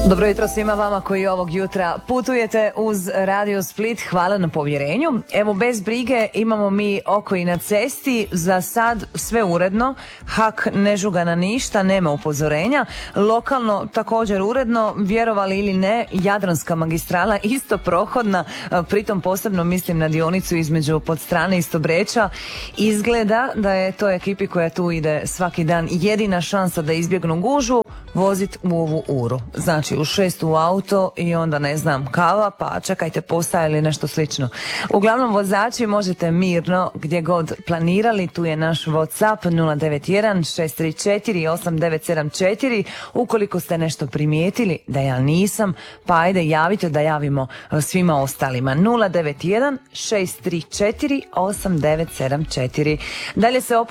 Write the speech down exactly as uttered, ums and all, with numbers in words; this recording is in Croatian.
Dobro jutro svima vama koji ovog jutra putujete uz Radio Split. Hvala na povjerenju. Evo, bez brige, imamo mi oko i na cesti. Za sad sve uredno. Hak ne žuga na ništa, nema upozorenja. Lokalno također uredno, vjerovali ili ne, Jadranska magistrala isto prohodna, pritom posebno mislim na dionicu između Podstrane i Stobreča. Izgleda da je to ekipi koja tu ide svaki dan jedina šansa da izbjegnu gužvu, vozit u ovu uru. Znači u šest u auto i onda ne znam kava, pa čekajte postaje ili nešto slično. Uglavnom vozači možete mirno gdje god planirali, tu je naš WhatsApp nula devet jedan šest tri četiri osam devet sedam četiri. Ukoliko ste nešto primijetili da ja nisam, pa ajde javite da javimo svima ostalima. Nula devet jedan šest tri četiri osam devet sedam četiri. Dalje se